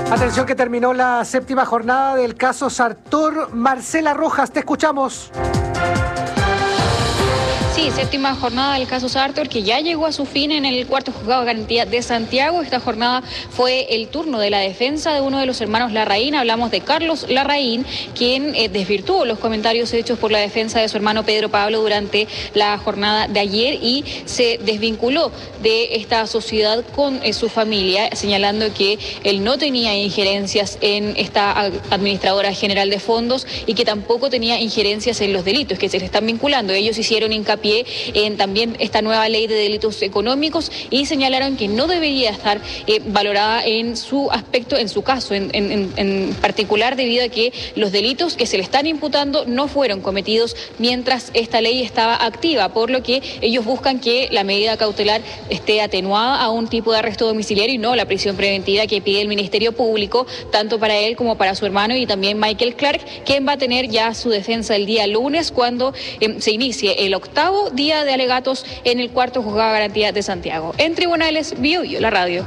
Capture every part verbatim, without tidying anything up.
Atención que terminó la séptima jornada del caso Sartor. Marcela Rojas, te escuchamos. Sí, séptima jornada del caso Sartor, que ya llegó a su fin en el cuarto juzgado de garantía de Santiago. Esta jornada fue el turno de la defensa de uno de los hermanos Larraín. Hablamos de Carlos Larraín, quien eh, desvirtuó los comentarios hechos por la defensa de su hermano Pedro Pablo durante la jornada de ayer y se desvinculó de esta sociedad con eh, su familia, señalando que él no tenía injerencias en esta administradora general de fondos y que tampoco tenía injerencias en los delitos que se le están vinculando. Ellos hicieron hincapié en también esta nueva ley de delitos económicos y señalaron que no debería estar eh, valorada en su aspecto, en su caso en, en, en particular, debido a que los delitos que se le están imputando no fueron cometidos mientras esta ley estaba activa, por lo que ellos buscan que la medida cautelar esté atenuada a un tipo de arresto domiciliario y no la prisión preventiva que pide el Ministerio Público, tanto para él como para su hermano y también Michael Clark, quien va a tener ya su defensa el día lunes cuando eh, se inicie el octavo día de alegatos en el cuarto juzgado de garantía de Santiago. En tribunales, Bio Bio, la radio.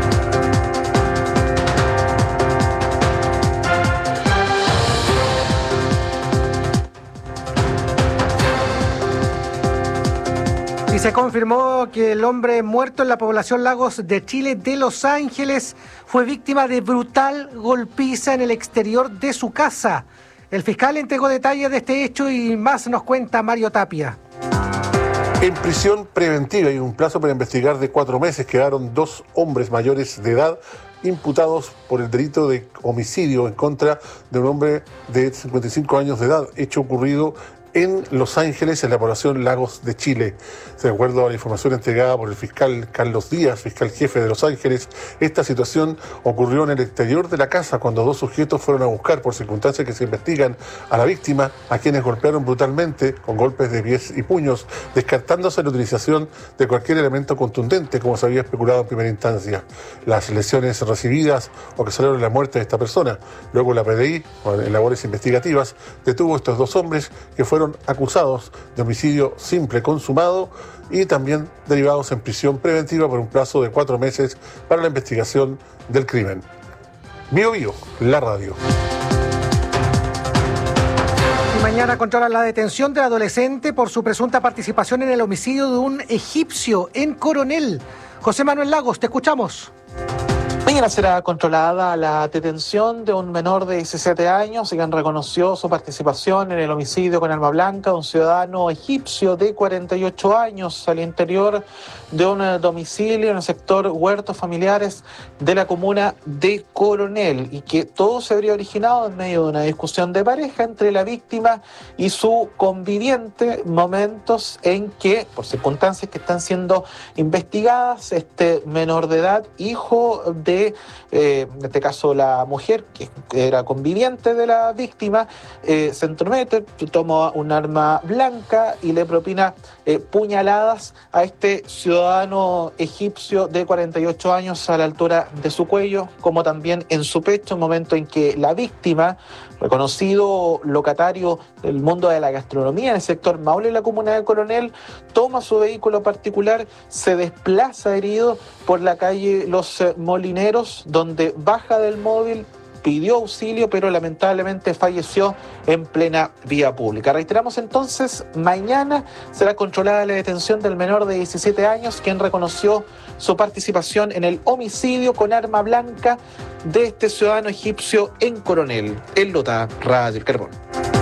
Y se confirmó que el hombre muerto en la población Lagos de Chile de Los Ángeles fue víctima de brutal golpiza en el exterior de su casa. El fiscal entregó detalles de este hecho y más nos cuenta Mario Tapia. En prisión preventiva y un plazo para investigar de cuatro meses quedaron dos hombres mayores de edad imputados por el delito de homicidio en contra de un hombre de cincuenta y cinco años de edad, hecho ocurrido en Los Ángeles, en la población Lagos de Chile. De acuerdo a la información entregada por el fiscal Carlos Díaz, fiscal jefe de Los Ángeles, esta situación ocurrió en el exterior de la casa cuando dos sujetos fueron a buscar, por circunstancias que se investigan, a la víctima, a quienes golpearon brutalmente con golpes de pies y puños, descartándose la utilización de cualquier elemento contundente, como se había especulado en primera instancia. Las lesiones recibidas ocasionaron la muerte de esta persona. Luego la P D I, en labores investigativas, detuvo a estos dos hombres que fueron acusados de homicidio simple consumado y también derivados en prisión preventiva por un plazo de cuatro meses para la investigación del crimen. Bio Bio, la radio. Y mañana controlan la detención del adolescente por su presunta participación en el homicidio de un egipcio en Coronel. José Manuel Lagos, te escuchamos. Mañana será controlada la detención de un menor de diecisiete años, quien reconoció su participación en el homicidio con arma blanca de un ciudadano egipcio de cuarenta y ocho años al interior de un domicilio en el sector Huertos Familiares de la comuna de Coronel, y que todo se habría originado en medio de una discusión de pareja entre la víctima y su conviviente, momentos en que, por circunstancias que están siendo investigadas, este menor de edad, hijo de De, eh, en este caso la mujer, que era conviviente de la víctima, eh, se entromete, toma un arma blanca y le propina eh, puñaladas a este ciudadano egipcio de cuarenta y ocho años a la altura de su cuello, como también en su pecho, momento en que la víctima, reconocido locatario del mundo de la gastronomía en el sector Maule y la comuna de Coronel, toma su vehículo particular, se desplaza herido por la calle Los Molineros, donde baja del móvil, pidió auxilio, pero lamentablemente falleció en plena vía pública. Reiteramos entonces, mañana será controlada la detención del menor de diecisiete años, quien reconoció su participación en el homicidio con arma blanca de este ciudadano egipcio en Coronel. En Lota, Radio El Carbón.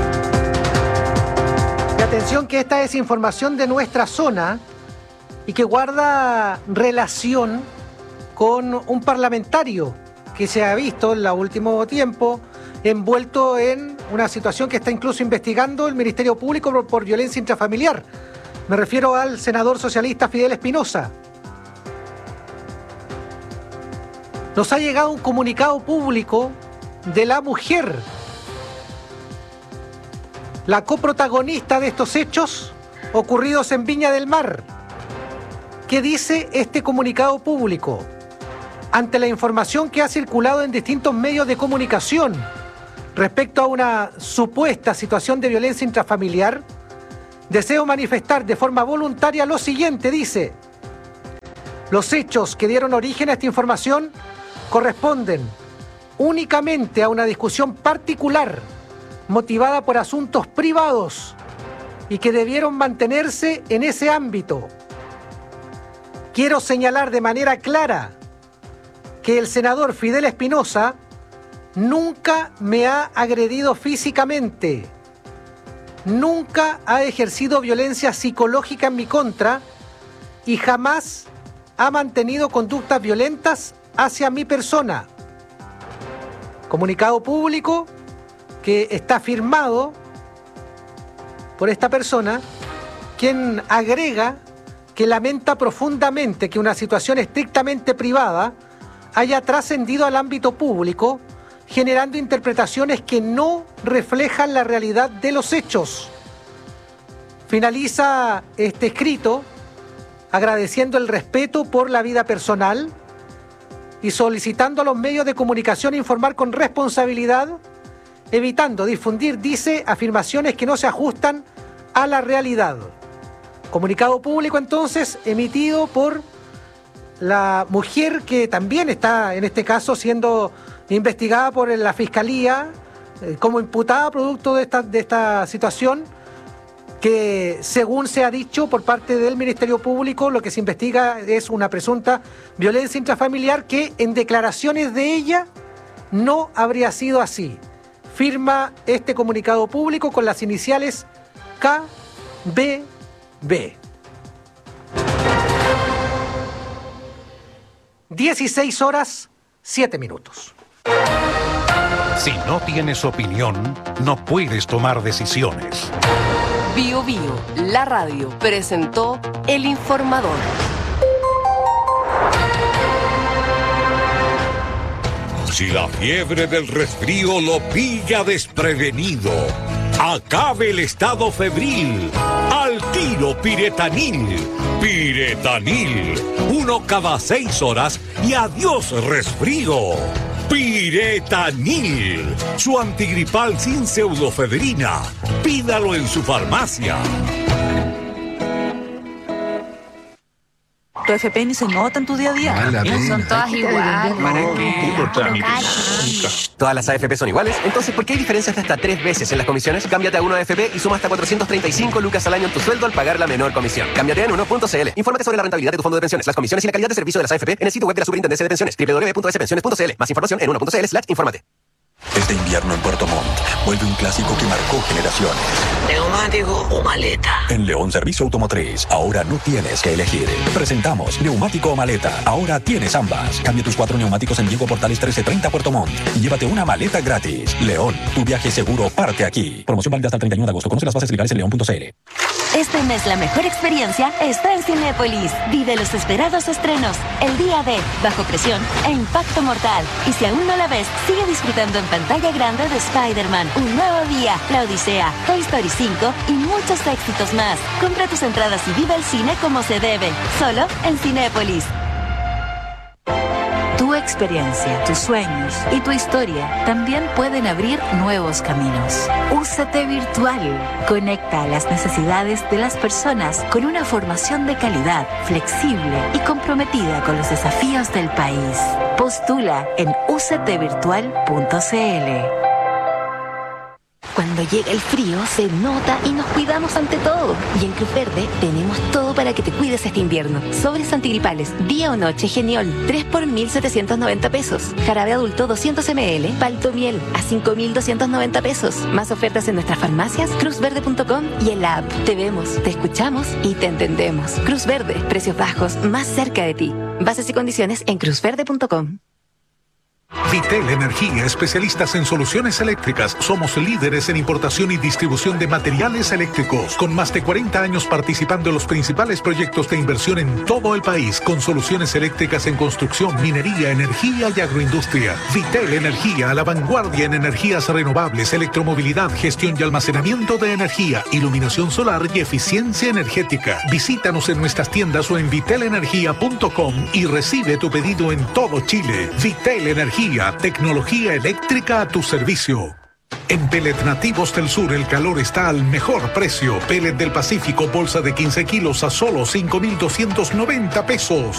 Y atención que esta es información de nuestra zona y que guarda relación con un parlamentario que se ha visto en el último tiempo envuelto en una situación que está incluso investigando el Ministerio Público por, por violencia intrafamiliar. Me refiero al senador socialista Fidel Espinosa. Nos ha llegado un comunicado público de la mujer, la coprotagonista de estos hechos ocurridos en Viña del Mar. ¿Qué dice este comunicado público? Ante la información que ha circulado en distintos medios de comunicación respecto a una supuesta situación de violencia intrafamiliar, deseo manifestar de forma voluntaria lo siguiente, dice: los hechos que dieron origen a esta información corresponden únicamente a una discusión particular motivada por asuntos privados y que debieron mantenerse en ese ámbito. Quiero señalar de manera clara que el senador Fidel Espinosa nunca me ha agredido físicamente, nunca ha ejercido violencia psicológica en mi contra y jamás ha mantenido conductas violentas hacia mi persona. Comunicado público que está firmado por esta persona, quien agrega que lamenta profundamente que una situación estrictamente privada haya trascendido al ámbito público, generando interpretaciones que no reflejan la realidad de los hechos. Finaliza este escrito agradeciendo el respeto por la vida personal y solicitando a los medios de comunicación informar con responsabilidad, evitando difundir, dice, afirmaciones que no se ajustan a la realidad. Comunicado público entonces emitido por la mujer que también está en este caso siendo investigada por la Fiscalía eh, como imputada producto de esta, de esta situación, que según se ha dicho por parte del Ministerio Público, lo que se investiga es una presunta violencia intrafamiliar que en declaraciones de ella no habría sido así. Firma este comunicado público con las iniciales K B B. dieciséis horas, siete minutos. Si no tienes opinión, no puedes tomar decisiones. Bio Bio, la radio, presentó El Informador. Si la fiebre del resfrío lo pilla desprevenido, acabe el estado febril. Al tiro Piretanil. Piretanil. Uno cada seis horas y adiós resfrío. Piretanil. Su antigripal sin pseudofedrina. Pídalo en su farmacia. Tu F P ni se nota en tu día a día. Son todas iguales. ¿Todas las A F P son iguales? Entonces, ¿por qué hay diferencias de hasta tres veces en las comisiones? Cámbiate a uno A F P y suma hasta cuatrocientos treinta y cinco lucas al año en tu sueldo al pagar la menor comisión. Cámbiate en uno punto c l. Infórmate sobre la rentabilidad de tu fondo de pensiones, las comisiones y la calidad de servicio de las A F P en el sitio web de la Superintendencia de Pensiones, doble u doble u doble u punto s pensiones punto c l. Más información en uno punto c l slash infórmate. Este invierno en Puerto Montt vuelve un clásico que marcó generaciones. ¿Neumático o maleta? En León Servicio Automotriz, ahora no tienes que elegir. Presentamos neumático o maleta. Ahora tienes ambas. Cambia tus cuatro neumáticos en Diego Portales trece treinta Puerto Montt y llévate una maleta gratis. León, tu viaje seguro parte aquí. Promoción válida hasta el treinta y uno de agosto. Conoce las bases legales en león punto c l. Este mes la mejor experiencia está en Cinépolis. Vive los esperados estrenos, El Día de, Bajo Presión e Impacto Mortal. Y si aún no la ves, sigue disfrutando en pantalla grande de Spider-Man, Un Nuevo Día, La Odisea, Toy Story cinco y muchos éxitos más. Compra tus entradas y vive el cine como se debe, solo en Cinépolis. Tu experiencia, tus sueños y tu historia también pueden abrir nuevos caminos. U C T Virtual conecta a las necesidades de las personas con una formación de calidad, flexible y comprometida con los desafíos del país. Postula en u c t virtual punto c l. Cuando llega el frío, se nota y nos cuidamos ante todo. Y en Cruz Verde tenemos todo para que te cuides este invierno. Sobres antigripales, día o noche Geniol, tres por mil setecientos noventa pesos. Jarabe adulto doscientos mililitros, Palto Miel a cinco mil doscientos noventa pesos. Más ofertas en nuestras farmacias, cruz verde punto com y en la app. Te vemos, te escuchamos y te entendemos. Cruz Verde, precios bajos, más cerca de ti. Bases y condiciones en cruz verde punto com. Vitel Energía, especialistas en soluciones eléctricas. Somos líderes en importación y distribución de materiales eléctricos, con más de cuarenta años participando en los principales proyectos de inversión en todo el país, con soluciones eléctricas en construcción, minería, energía y agroindustria. Vitel Energía, a la vanguardia en energías renovables, electromovilidad, gestión y almacenamiento de energía, iluminación solar y eficiencia energética. Visítanos en nuestras tiendas o en vitel energía punto com y recibe tu pedido en todo Chile. Vitel Energía, tecnología eléctrica a tu servicio. En Pellet Nativos del Sur el calor está al mejor precio. Pellet del Pacífico, bolsa de quince kilos a solo cinco mil doscientos noventa pesos.